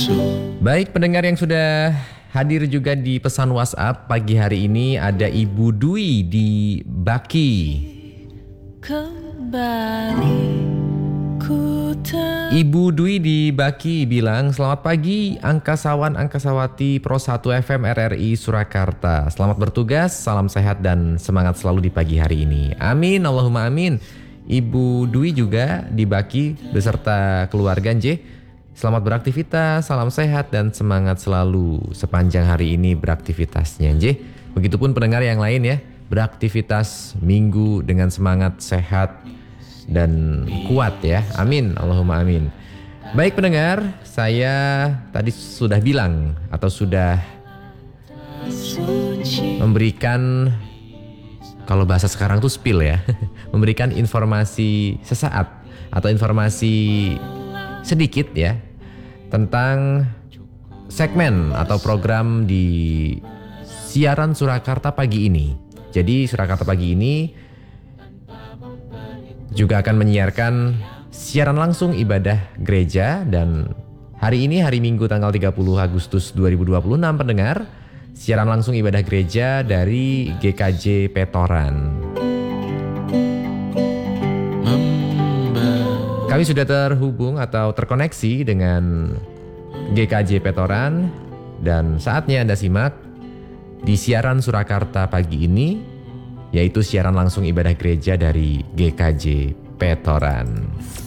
Baik pendengar yang sudah hadir juga di pesan WhatsApp pagi hari ini, ada Ibu Dwi di Baki. Ibu Dwi di Baki bilang, selamat pagi angkasawan angkasawati Pro 1 FM RRI Surakarta. Selamat bertugas, salam sehat dan semangat selalu di pagi hari ini. Amin, Allahumma amin. Ibu Dwi juga di Baki beserta keluarga Nj. Selamat beraktivitas, salam sehat dan semangat selalu sepanjang hari ini beraktivitasnya Nj. Begitupun pendengar yang lain ya, beraktivitas minggu dengan semangat, sehat dan kuat ya. Amin, Allahumma amin. Baik pendengar, saya tadi sudah bilang atau sudah memberikan, kalau bahasa sekarang tuh spill ya, memberikan informasi sesaat atau informasi sedikit ya tentang segmen atau program di siaran Surakarta pagi ini. Jadi Surakarta pagi ini juga akan menyiarkan siaran langsung ibadah gereja, dan hari ini hari Minggu tanggal 30 Agustus 2026 pendengar, siaran langsung ibadah gereja dari GKJ Petoran. Kami sudah terhubung atau terkoneksi dengan GKJ Petoran, dan saatnya Anda simak di siaran Surakarta pagi ini, yaitu siaran langsung ibadah gereja dari GKJ Petoran.